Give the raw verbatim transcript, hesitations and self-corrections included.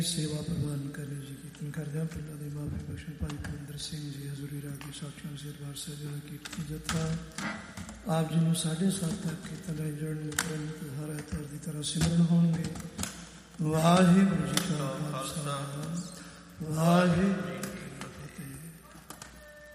ਸੇਵਾ ਪ੍ਰਵਾਨ ਕਰੇ ਜੀ। ਕੀਰਤਨ ਕਰਦਿਆਂ ਪਿੰਡਾਂ ਦੀ ਮਾਫੀ ਬਖਸ਼ਣ ਭਾਈ ਭੁਪਿੰਦਰ ਸਿੰਘ ਜੀ ਹਜ਼ੂਰੀ ਰਾਗੀ ਸਾਖੀਆਂ ਸਿਰਵਾਰ ਸਾਹਿਬ ਦਾ ਕੀਰਤਨ ਜਥਾ ਆਪ ਜੀ ਨੂੰ ਸਾਢੇ ਸੱਤ ਤੱਕ ਕੀਰਤਨ ਰਾਹੀਂ ਜੁੜਨ ਉਪਰੰਤ ਹਰ ਐਤਵਾਰ ਦੀ ਤਰ੍ਹਾਂ ਸਿਮਰਨ ਹੋਣਗੇ। ਵਾਹਿਗੁਰੂ ਜੀ ਕਾ ਖਾਲਸਾ ਵਾਹਿਗੁਰੂ